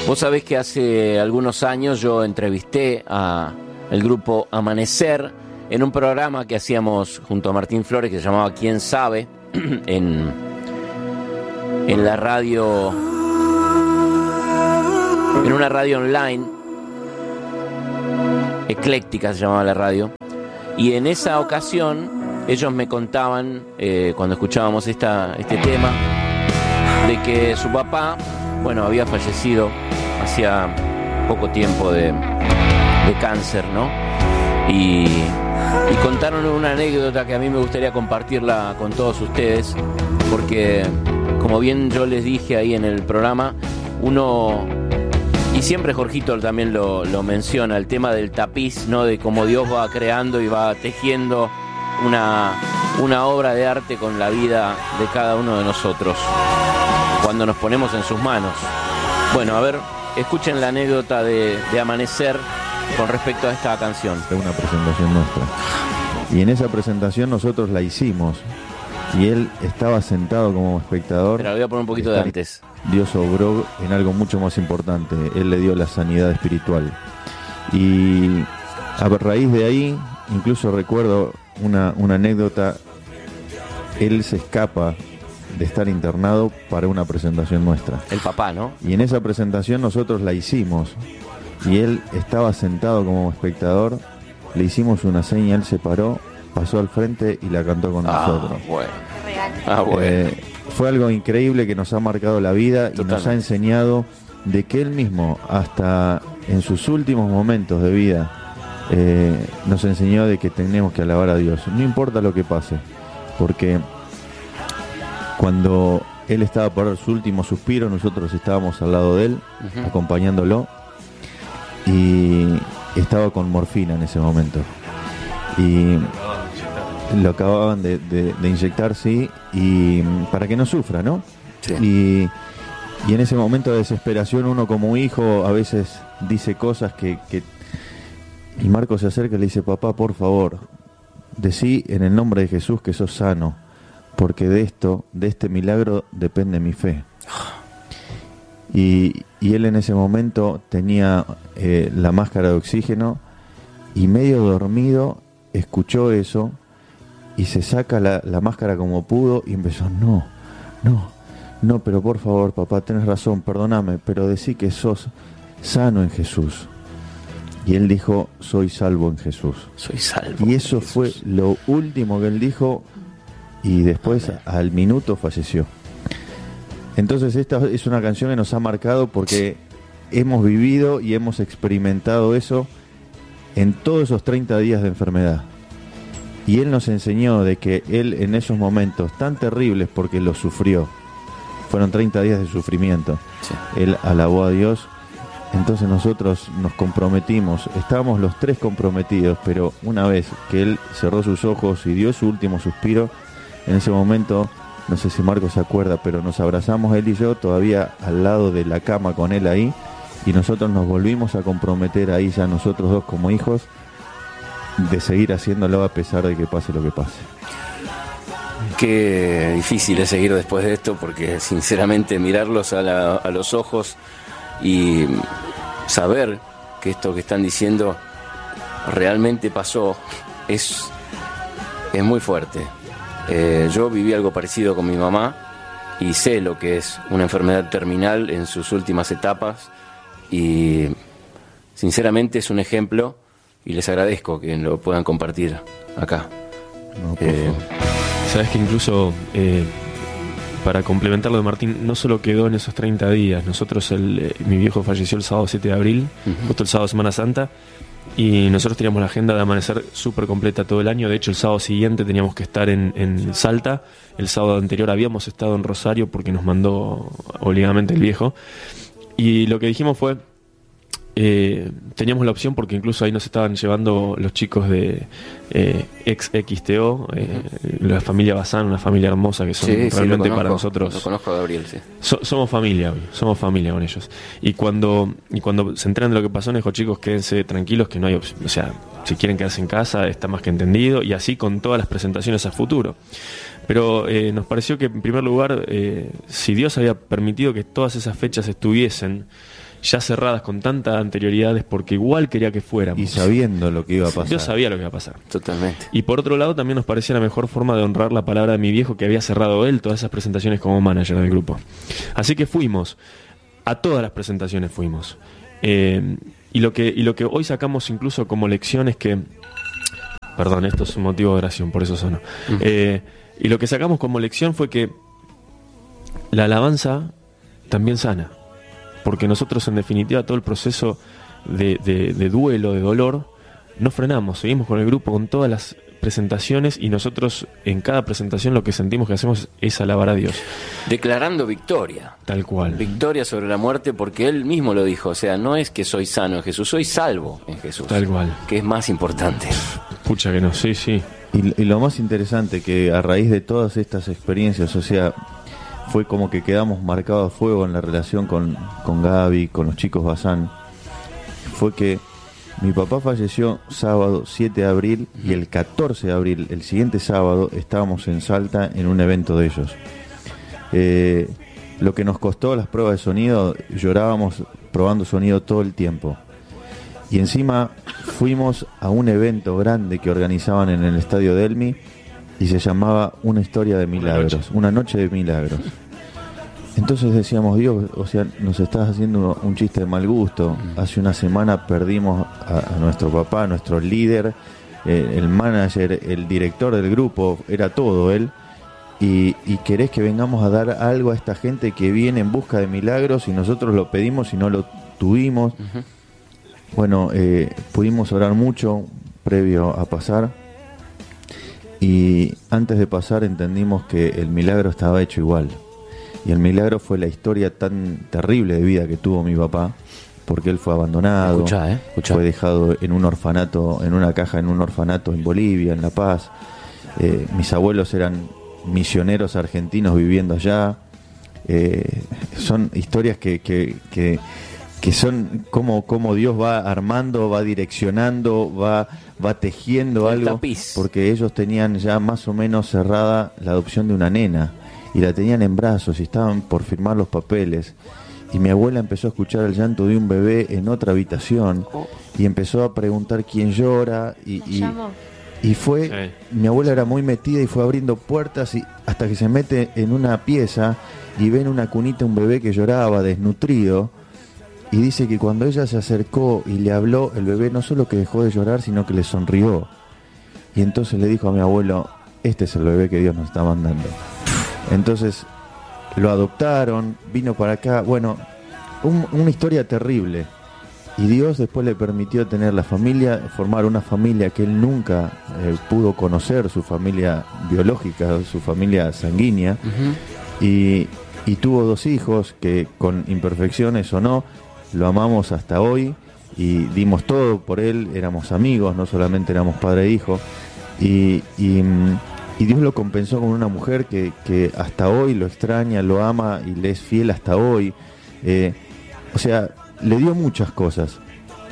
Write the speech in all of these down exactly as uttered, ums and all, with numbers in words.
Vos sabés que hace algunos años yo entrevisté a el grupo Amanecer en un programa que hacíamos junto a Martín Flores que se llamaba ¿Quién sabe? en, en la radio, en una radio online, ecléctica se llamaba la radio, y en esa ocasión ellos me contaban, eh, cuando escuchábamos esta, este tema, de que su papá, bueno, había fallecido hacía poco tiempo de, de cáncer, ¿no? Y, y contaron una anécdota que a mí me gustaría compartirla con todos ustedes, porque, como bien yo les dije ahí en el programa, uno, y siempre Jorgito también lo, lo menciona, el tema del tapiz, ¿no? De cómo Dios va creando y va tejiendo una, una obra de arte con la vida de cada uno de nosotros cuando nos ponemos en sus manos. Bueno, a ver, escuchen la anécdota de, de Amanecer con respecto a esta canción. Es una presentación nuestra. Y en esa presentación nosotros la hicimos. Y él estaba sentado como espectador. Pero lo voy a poner un poquito de antes. Dios obró en algo mucho más importante. Él le dio la sanidad espiritual. Y a raíz de ahí, incluso recuerdo una, una anécdota. Él se escapa de estar internado para una presentación nuestra. El papá, ¿no? Y en esa presentación nosotros la hicimos. Y él estaba sentado como espectador. Le hicimos una seña, él se paró, pasó al frente y la cantó con ah, nosotros. Bueno. Ah, bueno. Eh, fue algo increíble que nos ha marcado la vida. Totalmente. Y nos ha enseñado de que él mismo, hasta en sus últimos momentos de vida, eh, nos enseñó de que tenemos que alabar a Dios, no importa lo que pase, porque cuando él estaba por su último suspiro, nosotros estábamos al lado de él, uh-huh. acompañándolo, y estaba con morfina en ese momento. Y lo acababan de, de, de inyectar, sí, y para que no sufra, ¿no? Sí. Y, y en ese momento de desesperación, uno como hijo a veces dice cosas que, que... Y Marco se acerca y le dice: papá, por favor, decí en el nombre de Jesús que sos sano, porque de esto, de este milagro depende mi fe. Y, y él en ese momento tenía eh, la máscara de oxígeno y medio dormido escuchó eso y se saca la, la máscara como pudo y empezó: no, no, no, pero por favor, papá, tenés razón, perdóname, pero decí que sos sano en Jesús. Y él dijo: soy salvo en Jesús. Soy salvo. Y eso fue lo último que él dijo. Y después, Amén. Al minuto, falleció. Entonces esta es una canción que nos ha marcado porque hemos vivido y hemos experimentado eso en todos esos treinta días de enfermedad. Y él nos enseñó de que él en esos momentos tan terribles, porque los sufrió, fueron treinta días de sufrimiento, sí. Él alabó a Dios. Entonces nosotros nos comprometimos, estábamos los tres comprometidos, pero una vez que él cerró sus ojos y dio su último suspiro, en ese momento, no sé si Marco se acuerda, pero nos abrazamos él y yo todavía al lado de la cama con él ahí, y nosotros nos volvimos a comprometer ahí ya nosotros dos como hijos de seguir haciéndolo a pesar de que pase lo que pase. Qué difícil es seguir después de esto, porque sinceramente mirarlos a, la, a los ojos y saber que esto que están diciendo realmente pasó es, es muy fuerte. Eh, yo viví algo parecido con mi mamá y sé lo que es una enfermedad terminal en sus últimas etapas, y sinceramente es un ejemplo y les agradezco que lo puedan compartir acá. No, por eh, Sabes que incluso eh, para complementar lo de Martín, no solo quedó en esos treinta días. Nosotros, el, eh, mi viejo falleció el sábado siete de abril, uh-huh. justo el sábado de Semana Santa, y nosotros teníamos la agenda de Amanecer súper completa todo el año. De hecho, el sábado siguiente teníamos que estar en, en Salta. El sábado anterior habíamos estado en Rosario porque nos mandó obligadamente el viejo. Y lo que dijimos fue, eh, teníamos la opción, porque incluso ahí nos estaban llevando los chicos de eh, ex X T O, eh, uh-huh. la familia Bazán, una familia hermosa que son sí, realmente sí, conozco, para nosotros. Lo conozco a Gabriel, sí. So, somos familia hoy, somos familia con ellos. Y cuando y cuando se enteran de lo que pasó, nos dijo: chicos, quédense tranquilos, que no hay opción. O sea, si quieren quedarse en casa, está más que entendido. Y así con todas las presentaciones a futuro. Pero eh, nos pareció que, en primer lugar, eh, si Dios había permitido que todas esas fechas estuviesen, ya cerradas con tanta anterioridad, es porque igual quería que fuéramos. Y sabiendo lo que iba a pasar. Yo sabía lo que iba a pasar. Totalmente. Y por otro lado, también nos parecía la mejor forma de honrar la palabra de mi viejo, que había cerrado él todas esas presentaciones como manager del grupo. Así que fuimos. A todas las presentaciones fuimos. Eh, y, lo que, y lo que hoy sacamos incluso como lección es que... Perdón, esto es un motivo de oración, por eso sonó. Uh-huh. Eh, y lo que sacamos como lección fue que la alabanza también sana. Porque nosotros, en definitiva, todo el proceso de, de, de duelo, de dolor, no frenamos. Seguimos con el grupo, con todas las presentaciones, y nosotros en cada presentación lo que sentimos que hacemos es alabar a Dios. Declarando victoria. Tal cual. Victoria sobre la muerte, porque Él mismo lo dijo. O sea, no es que soy sano en Jesús, soy salvo en Jesús. Tal cual. Que es más importante. Pucha que no, sí, sí. Y, y lo más interesante, que a raíz de todas estas experiencias, o sea, fue como que quedamos marcados a fuego en la relación con, con Gaby, con los chicos Bazán, fue que mi papá falleció sábado siete de abril y el catorce de abril, el siguiente sábado, estábamos en Salta en un evento de ellos. Eh, lo que nos costó las pruebas de sonido, llorábamos probando sonido todo el tiempo. Y encima fuimos a un evento grande que organizaban en el Estadio Delmi y se llamaba Una historia de milagros, una noche, una noche de milagros. Entonces decíamos, Dios, o sea, nos estás haciendo un chiste de mal gusto. Hace una semana perdimos a, a nuestro papá, a nuestro líder, eh, el manager, el director del grupo, era todo él. Y, y querés que vengamos a dar algo a esta gente que viene en busca de milagros y nosotros lo pedimos y no lo tuvimos. Uh-huh. Bueno, eh, pudimos orar mucho previo a pasar. Y antes de pasar entendimos que el milagro estaba hecho igual. Y el milagro fue la historia tan terrible de vida que tuvo mi papá, porque él fue abandonado, escuchá, eh, escuchá. Fue dejado en un orfanato, en una caja en un orfanato en Bolivia, en La Paz. Eh, mis abuelos eran misioneros argentinos viviendo allá. Eh, son historias que, que, que, que son como, como Dios va armando, va direccionando, va, va tejiendo el algo, tapiz. Porque ellos tenían ya más o menos cerrada la adopción de una nena. Y la tenían en brazos y estaban por firmar los papeles. Y mi abuela empezó a escuchar el llanto de un bebé en otra habitación y empezó a preguntar quién llora. Y, y, y fue, sí. Mi abuela era muy metida y fue abriendo puertas y hasta que se mete en una pieza y ve en una cunita un bebé que lloraba, desnutrido. Y dice que cuando ella se acercó y le habló, el bebé no solo que dejó de llorar, sino que le sonrió. Y entonces le dijo a mi abuelo, este es el bebé que Dios nos está mandando. Entonces lo adoptaron, vino para acá, bueno, un, una historia terrible. Y Dios después le permitió tener la familia, formar una familia que él nunca eh, pudo conocer, su familia biológica, su familia sanguínea. Uh-huh. y, y tuvo dos hijos que, con imperfecciones o no, lo amamos hasta hoy y dimos todo por él, éramos amigos, no solamente éramos padre e hijo. Y... y Y Dios lo compensó con una mujer que, que hasta hoy lo extraña, lo ama y le es fiel hasta hoy. Eh, o sea, le dio muchas cosas.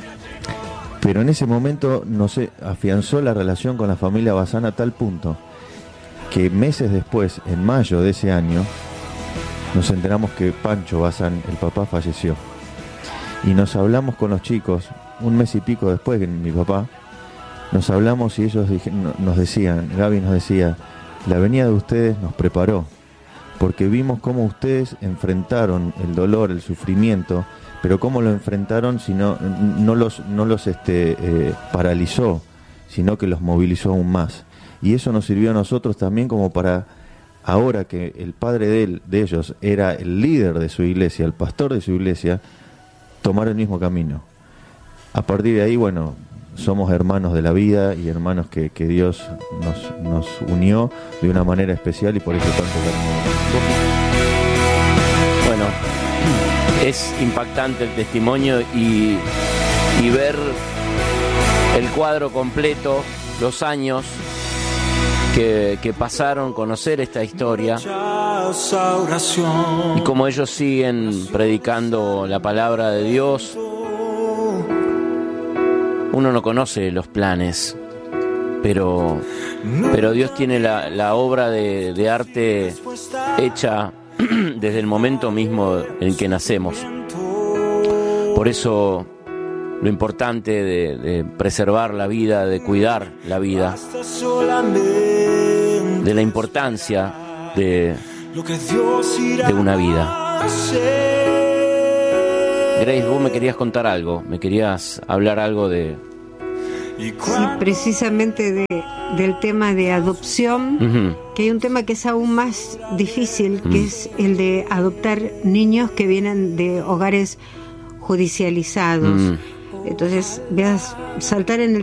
Pero en ese momento, no sé, afianzó la relación con la familia Bazán a tal punto que meses después, en mayo de ese año, nos enteramos que Pancho Bazán, el papá, falleció. Y nos hablamos con los chicos, un mes y pico después que mi papá, nos hablamos y ellos dije, nos decían, Gaby nos decía, la venida de ustedes nos preparó, porque vimos cómo ustedes enfrentaron el dolor, el sufrimiento, pero cómo lo enfrentaron si no, no los, no los este, eh, paralizó, sino que los movilizó aún más. Y eso nos sirvió a nosotros también como para, ahora que el padre de, él, de ellos era el líder de su iglesia, el pastor de su iglesia, tomar el mismo camino. A partir de ahí, bueno, somos hermanos de la vida y hermanos que, que Dios nos, nos unió de una manera especial y por eso tanto cariño. Bueno, es impactante el testimonio y, y ver el cuadro completo, los años que, que pasaron, conocer esta historia y cómo ellos siguen predicando la palabra de Dios. Uno no conoce los planes, pero, pero Dios tiene la, la obra de, de arte hecha desde el momento mismo en que nacemos. Por eso lo importante de, de preservar la vida, de cuidar la vida, de la importancia de, de una vida. Grace, vos me querías contar algo, me querías hablar algo de... Sí, precisamente de, del tema de adopción, uh-huh. que hay un tema que es aún más difícil, que uh-huh. es el de adoptar niños que vienen de hogares judicializados. Uh-huh. Entonces, veas, saltar en el